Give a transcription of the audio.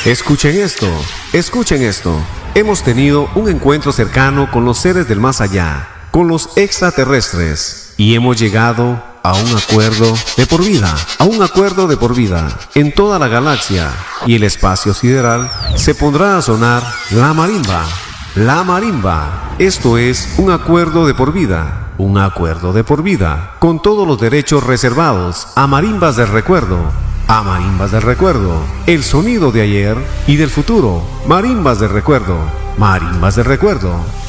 Escuchen esto. Hemos tenido un encuentro cercano con los seres del más allá, con los extraterrestres, y hemos llegado a un acuerdo de por vida, en toda la galaxia, y el espacio sideral se pondrá a sonar la marimba. La marimba. Esto es un acuerdo de por vida, con todos los derechos reservados a marimbas del recuerdo. A marimbas del recuerdo, el sonido de ayer y del futuro. Marimbas del recuerdo.